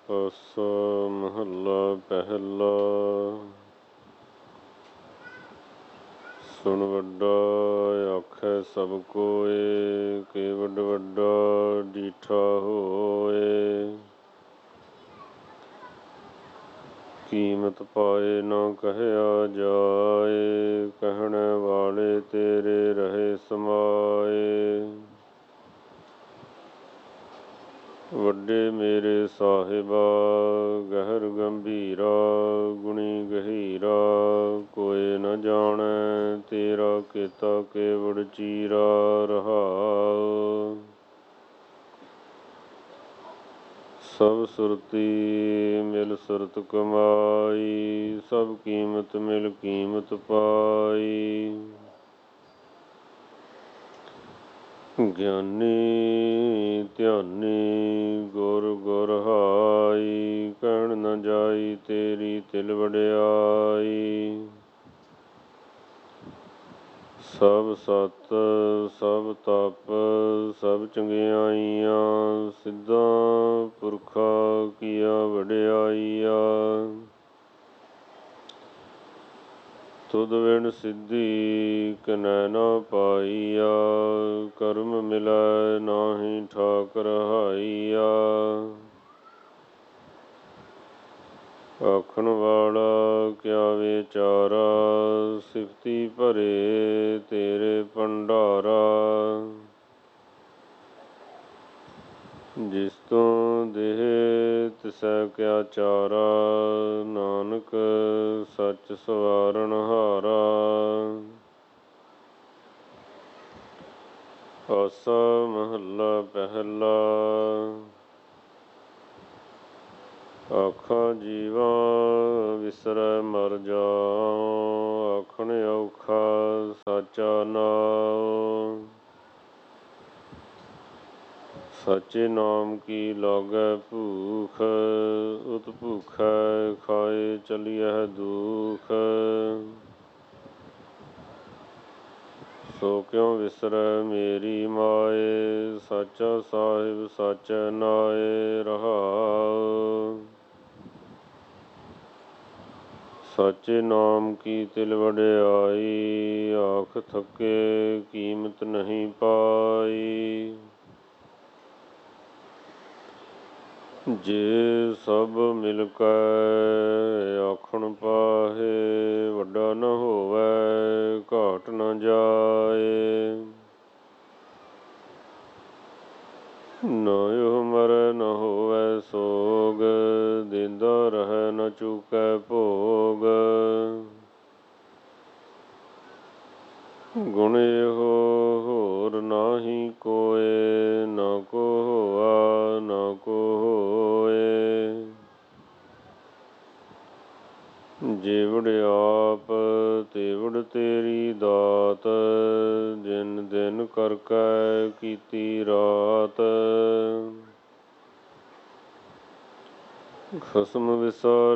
ਆਸਾ ਮਹੱਲਾ ਪਹਿਲਾ। ਸੁਣ ਵੱਡਾ ਆਖੈ ਸਭ ਕੋਇ, ਕਿ ਵੱਡ ਵੱਡਾ ਡੀਠਾ ਹੋਏ। ਕੀਮਤ ਪਾਏ ਨਾ ਕਹਿਆ ਜਾਏ, ਕਹਿਣ ਵਾਲੇ ਤੇਰੇ ਰਹੇ ਸਮਾਏ। ਵੱਡੇ ਮੇਰੇ ਸਾਹਿਬਾ ਗਹਿਰ ਗੰਭੀਰਾ, ਗੁਣੀ ਗਹੀਰਾ ਕੋਇ ਨ ਜਾਣੈ, ਤੇਰਾ ਕੀਤਾ ਕੇਵੜ ਚੀਰਾ ਰਹਾਉ। ਸਭ ਸੁਰਤੀ ਮਿਲ ਸੁਰਤ ਕਮਾਈ, ਸਭ ਕੀਮਤ ਮਿਲ ਕੀਮਤ ਪਾਈ। ਗਿਆਨੀ ਧਿਆਨੀ ਗੁਰ ਗੁਰ ਹਾਈ, ਕਹਿਣ ਨ ਜਾਈ ਤੇਰੀ ਤਿਲ ਵਡਿਆਈ। ਸਭ ਸਤ ਸਭ ਤਪ ਸਭ ਚੰਗਿਆਈਆਂ, ਸਿੱਧਾਂ ਪੁਰਖਾ ਕੀਆ ਵਡਿਆਈਆ। ਤੁਧ ਬਿਨ ਸਿੱਧੀ ਕਿਨੈ ਨਾ ਪਾਈਆ, ਕਰਮ ਮਿਲੈ ਨਾਹੀ ਠਾਕ ਰਹਾਈਆ। ਆਖਣ ਵਾਲਾ ਕਿਆ ਵਿਚਾਰਾ, ਸਿਫਤੀ ਭਰੇ ਤੇਰੇ ਭੰਡਾਰਾ। ਜਿਸ ਤੋਂ ਦੇਹ ਤਿਸੈ ਕਿਆ ਚਾਰਾ, ਨਾਨਕ ਸੱਚ ਸਵਾਰਨ ਹਾਰਾ। ਆਸਾ ਮਹੱਲਾ ਪਹਿਲਾ। ਆਖਾਂ ਜੀਵਾ ਵਿਸਰੈ ਮਰ ਜਾਉ, ਆਖਣ ਔਖਾ ਸਾਚਾ ਨਾਉ। ਸਾਚੇ ਨਾਮ ਕੀ ਲਾਗੈ ਭੂਖ, ਉਤ ਭੂਖੈ ਖਾਏ ਚਲੀਐ ਦੂਖ। ਸੋ ਕਿਉ ਵਿਸਰੈ ਮੇਰੀ ਮਾਏ, ਸਾਚਾ ਸਾਹਿਬ ਸਾਚੈ ਨਾਏ ਰਹਾਉ। ਸਾਚੇ ਨਾਮ ਕੀ ਤਿਲ ਵਡਿਆਈ, ਆਖ ਥਕੇ ਕੀਮਤ ਨਹੀਂ ਪਾਈ। ਜੇ ਸਭ ਮਿਲ ਕੈ ਆਖਣ ਪਾਹੇ, ਵੱਡਾ ਨ ਹੋਵੈ ਘਾਟ ਨ ਜਾਏ। ਨਾਇ ਮਰੈ ਨ ਹੋਵੈ ਸੋਗ, ਦੇਂਦਾ ਰਹੈ ਨ ਚੂਕੈ ਭੋਗ। ਗੁਣ ਇਹੋ ਹੋਰ ਨਾਹੀ ਕੋਇ, ਨਾ ਕੋ ਹੋਆ ਨਾ ਕੋ ਹੋਇ। ਜੀਵੜ ਆਪ ਤੀਵੜ ਤੇਰੀ ਦਾਤ, ਦਿਨ ਦਿਨ ਕਰ ਕੈ ਕੀਤੀ ਰਾਤ। ਖਸਮ ਵਿਸਾਰ